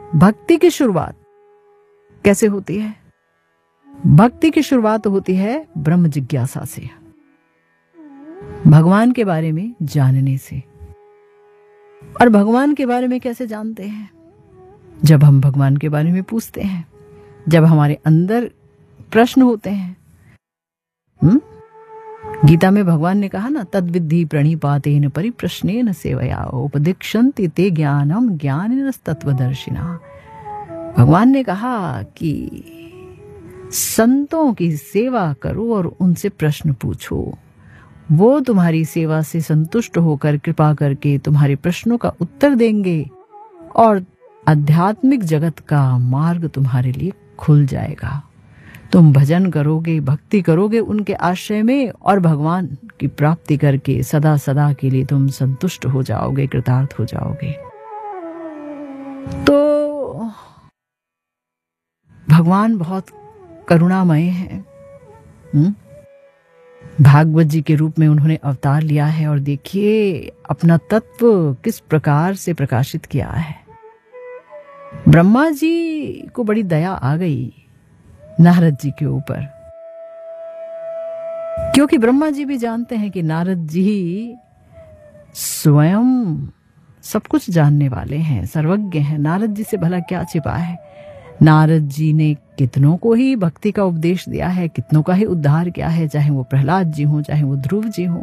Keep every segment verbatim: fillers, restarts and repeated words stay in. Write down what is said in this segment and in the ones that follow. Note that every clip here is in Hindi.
भक्ति की शुरुआत कैसे होती है? भक्ति की शुरुआत होती है ब्रह्म जिज्ञासा से, भगवान के बारे में जानने से। और भगवान के बारे में कैसे जानते हैं? जब हम भगवान के बारे में पूछते हैं, जब हमारे अंदर प्रश्न होते हैं। हुँ? गीता में भगवान ने कहा ना, तद्विद्धि प्रणिपातेन परिप्रश्नेन सेवया उपदिक्षन्ति ते ज्ञानम ज्ञानिनः तत्वदर्शिनः। भगवान ने कहा कि संतों की सेवा करो और उनसे प्रश्न पूछो, वो तुम्हारी सेवा से संतुष्ट होकर कृपा करके तुम्हारे प्रश्नों का उत्तर देंगे और आध्यात्मिक जगत का मार्ग तुम्हारे लिए खुल जाएगा। तुम भजन करोगे, भक्ति करोगे उनके आश्रय में, और भगवान की प्राप्ति करके सदा सदा के लिए तुम संतुष्ट हो जाओगे, कृतार्थ हो जाओगे। तो भगवान बहुत करुणामय है। हुँ? भागवत जी के रूप में उन्होंने अवतार लिया है और देखिए अपना तत्व किस प्रकार से प्रकाशित किया है। ब्रह्मा जी को बड़ी दया आ गई नारद जी के ऊपर, क्योंकि ब्रह्मा जी भी जानते हैं कि नारद जी स्वयं सब कुछ जानने वाले हैं, सर्वज्ञ हैं। नारद जी से भला क्या छिपा है? नारद जी ने कितनों को ही भक्ति का उपदेश दिया है, कितनों का ही उद्धार किया है, चाहे वो प्रहलाद जी हो, चाहे वो ध्रुव जी हो,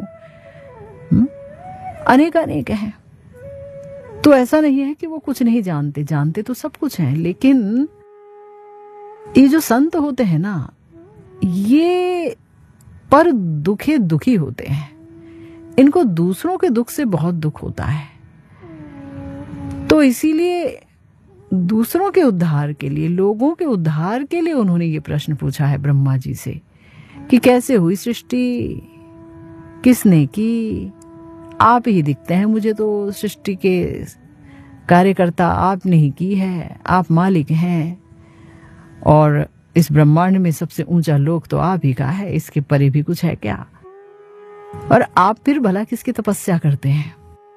अनेक अनेक हैं। तो ऐसा नहीं है कि वो कुछ नहीं जानते, जानते तो सब कुछ हैं। लेकिन ये जो संत होते हैं ना, ये पर दुखे दुखी होते हैं। इनको दूसरों के दुख से बहुत दुख होता है। तो इसीलिए दूसरों के उद्धार के लिए, लोगों के उद्धार के लिए उन्होंने ये प्रश्न पूछा है ब्रह्मा जी से कि कैसे हुई सृष्टि, किसने की? आप ही दिखते हैं मुझे तो, सृष्टि के कार्यकर्ता आपने ही की है, आप मालिक हैं, और इस ब्रह्मांड में सबसे ऊंचा लोक तो आप ही का है, इसके परे भी कुछ है क्या? और आप फिर भला किसकी तपस्या करते हैं?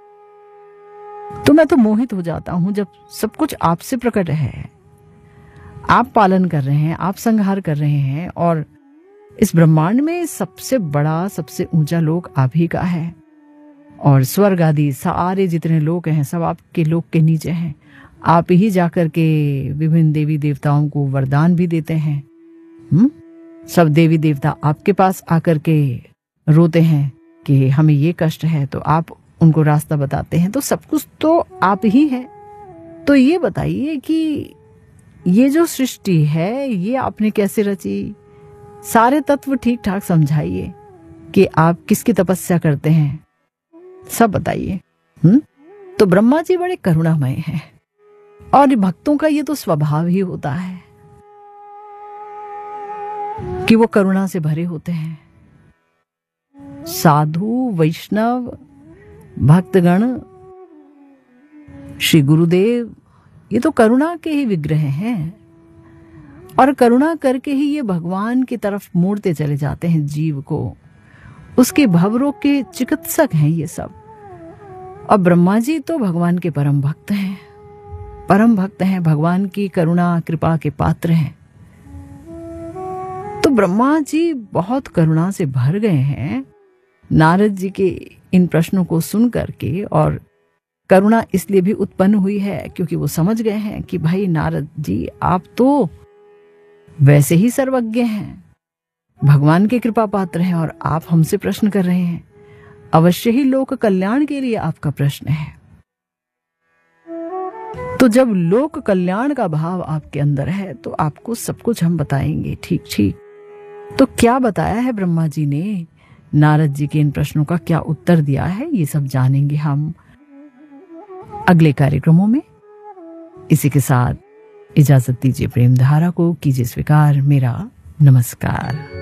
तो मैं तो मोहित हो जाता हूं जब सब कुछ आपसे प्रकट है, आप पालन कर रहे हैं, आप संहार कर रहे हैं, और इस ब्रह्मांड में सबसे बड़ा, सबसे ऊंचा लोक आप ही का है, और स्वर्ग आदि सारे जितने लोक हैं सब आपके लोक के नीचे हैं। आप ही जाकर के विभिन्न देवी देवताओं को वरदान भी देते हैं। हुँ? सब देवी देवता आपके पास आकर के रोते हैं कि हमें ये कष्ट है, तो आप उनको रास्ता बताते हैं। तो सब कुछ तो आप ही है। तो ये बताइए कि ये जो सृष्टि है ये आपने कैसे रची? सारे तत्व ठीक ठाक समझाइए कि आप किसकी तपस्या करते हैं, सब बताइए। हम्म तो ब्रह्मा जी बड़े करुणामय हैं, और भक्तों का ये तो स्वभाव ही होता है कि वो करुणा से भरे होते हैं। साधु, वैष्णव, भक्तगण, श्री गुरुदेव, ये तो करुणा के ही विग्रह हैं, और करुणा करके ही ये भगवान की तरफ मोड़ते चले जाते हैं जीव को। उसके भवरोग के चिकित्सक हैं ये सब। और ब्रह्मा जी तो भगवान के परम भक्त हैं, परम भक्त हैं, भगवान की करुणा कृपा के पात्र हैं। तो ब्रह्मा जी बहुत करुणा से भर गए हैं नारद जी के इन प्रश्नों को सुन करके, और करुणा इसलिए भी उत्पन्न हुई है क्योंकि वो समझ गए हैं कि भाई नारद जी आप तो वैसे ही सर्वज्ञ हैं, भगवान के कृपा पात्र हैं, और आप हमसे प्रश्न कर रहे हैं, अवश्य ही लोक कल्याण के लिए आपका प्रश्न है। तो जब लोक कल्याण का भाव आपके अंदर है तो आपको सब कुछ हम बताएंगे। ठीक ठीक तो क्या बताया है ब्रह्मा जी ने, नारद जी के इन प्रश्नों का क्या उत्तर दिया है, ये सब जानेंगे हम अगले कार्यक्रमों में। इसी के साथ इजाजत दीजिए, प्रेम धारा को कीजिए स्वीकार। मेरा नमस्कार।